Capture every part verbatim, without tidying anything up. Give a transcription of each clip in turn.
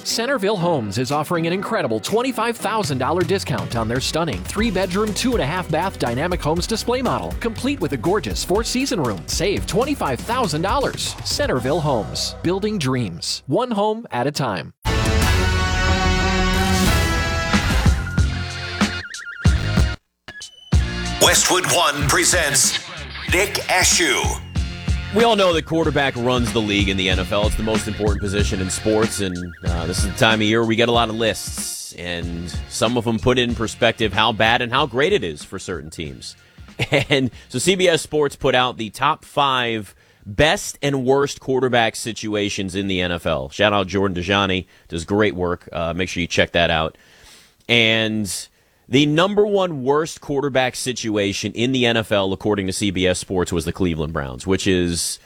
Centerville Homes is offering an incredible twenty-five thousand dollars discount on their stunning three-bedroom, two-and-a-half-bath Dynamic Homes display model, complete with a gorgeous four-season room. Save twenty-five thousand dollars. Centerville Homes, building dreams, one home at a time. Westwood One presents Nick Ashew. We all know that quarterback runs the league in the N F L. It's the most important position in sports, and uh, this is the time of year we get a lot of lists, and some of them put in perspective how bad and how great it is for certain teams. And so C B S Sports put out the top five best and worst quarterback situations in the N F L. Shout out Jordan Dajani, does great work. Uh, make sure you check that out. And the number one worst quarterback situation in the N F L, according to C B S Sports, was the Cleveland Browns, which is,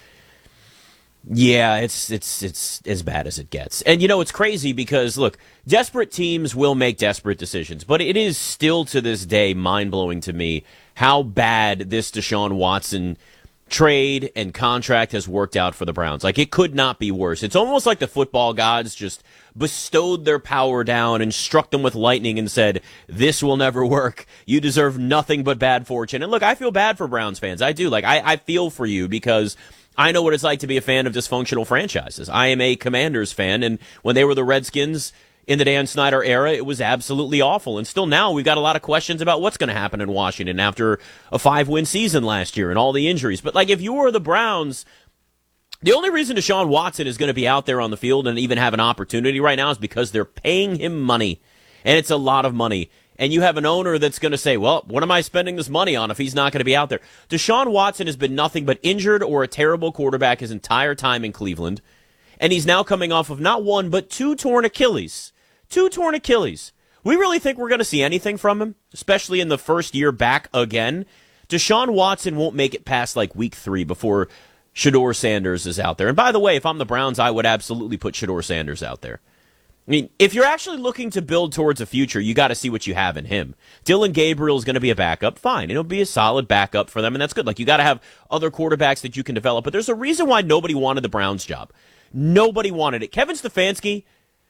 yeah, it's it's it's as bad as it gets. And, you know, it's crazy because, look, desperate teams will make desperate decisions, but it is still to this day mind-blowing to me how bad this Deshaun Watson trade and contract has worked out for the Browns. Like, it could not be worse. It's almost like the football gods just bestowed their power down and struck them with lightning and said, this will never work. You deserve nothing but bad fortune. And look, I feel bad for Browns fans. I do. Like, I, I feel for you because I know what it's like to be a fan of dysfunctional franchises. I am a Commanders fan, and when they were the Redskins in the Dan Snyder era, it was absolutely awful. And still now, we've got a lot of questions about what's going to happen in Washington after a five-win season last year and all the injuries. But, like, if you were the Browns, the only reason Deshaun Watson is going to be out there on the field and even have an opportunity right now is because they're paying him money. And it's a lot of money. And you have an owner that's going to say, well, what am I spending this money on if he's not going to be out there? Deshaun Watson has been nothing but injured or a terrible quarterback his entire time in Cleveland. And he's now coming off of not one, but two torn Achilles. Two torn Achilles. We really think we're going to see anything from him, especially in the first year back again. Deshaun Watson won't make it past like week three before Shedeur Sanders is out there. And by the way, if I'm the Browns, I would absolutely put Shedeur Sanders out there. I mean, if you're actually looking to build towards a future, you got to see what you have in him. Dillon Gabriel is going to be a backup. Fine. It'll be a solid backup for them, and that's good. Like, you got to have other quarterbacks that you can develop. But there's a reason why nobody wanted the Browns job. Nobody wanted it. Kevin Stefanski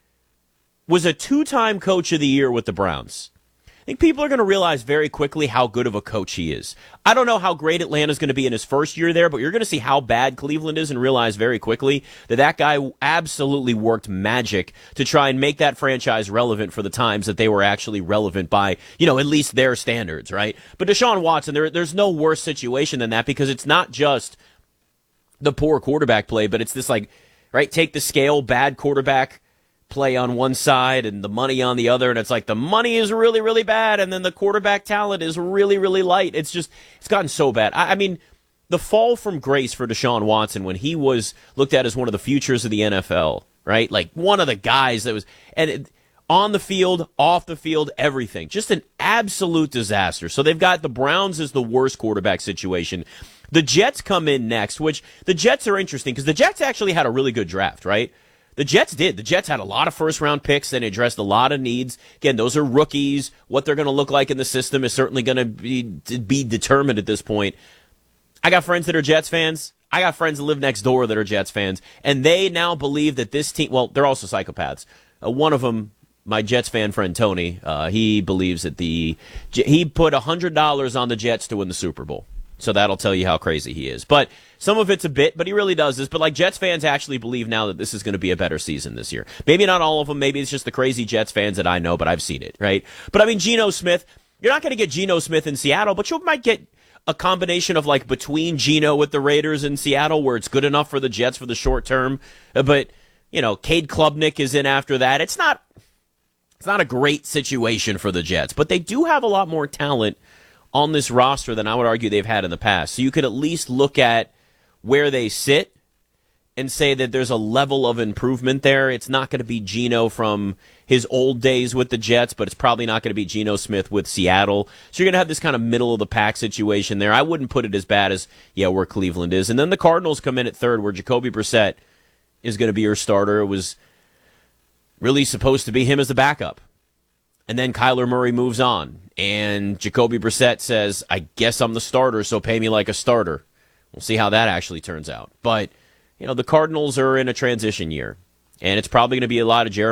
was a two-time coach of the year with the Browns. I think people are going to realize very quickly how good of a coach he is. I don't know how great Atlanta's going to be in his first year there, but you're going to see how bad Cleveland is and realize very quickly that that guy absolutely worked magic to try and make that franchise relevant for the times that they were actually relevant by, you know, at least their standards, right? But Deshaun Watson, there, there's no worse situation than that because it's not just the poor quarterback play, but it's this, like, right, take the scale, bad quarterback play on one side and the money on the other, and it's like the money is really, really bad, and then the quarterback talent is really, really light. It's just, it's gotten so bad. I, I mean, the fall from grace for Deshaun Watson when he was looked at as one of the futures of the N F L, right? Like one of the guys that was, and it, on the field, off the field, everything. Just an absolute disaster. So they've got the Browns as the worst quarterback situation. The Jets come in next, which the Jets are interesting because the Jets actually had a really good draft, right? The Jets did. The Jets had a lot of first-round picks and addressed a lot of needs. Again, those are rookies. What they're going to look like in the system is certainly going to be, be determined at this point. I got friends that are Jets fans. I got friends that live next door that are Jets fans. And they now believe that this team, well, they're also psychopaths. Uh, one of them, my Jets fan friend Tony, uh, he believes that the, he put one hundred dollars on the Jets to win the Super Bowl. So that'll tell you how crazy he is. But some of it's a bit, but he really does this. But like Jets fans actually believe now that this is going to be a better season this year. Maybe not all of them. Maybe it's just the crazy Jets fans that I know, but I've seen it, right? But I mean, Geno Smith, you're not going to get Geno Smith in Seattle, but you might get a combination of like between Geno with the Raiders and Seattle where it's good enough for the Jets for the short term. But, you know, Cade Klubnik is in after that. It's not, it's not a great situation for the Jets, but they do have a lot more talent on this roster than I would argue they've had in the past. So you could at least look at where they sit and say that there's a level of improvement there. It's not going to be Geno from his old days with the Jets, but it's probably not going to be Geno Smith with Seattle. So you're going to have this kind of middle-of-the-pack situation there. I wouldn't put it as bad as, yeah, where Cleveland is. And then the Cardinals come in at third, where Jacoby Brissett is going to be your starter. It was really supposed to be him as the backup. And then Kyler Murray moves on, and Jacoby Brissett says, I guess I'm the starter, so pay me like a starter. We'll see how that actually turns out. But, you know, the Cardinals are in a transition year, and it's probably going to be a lot of Jeremy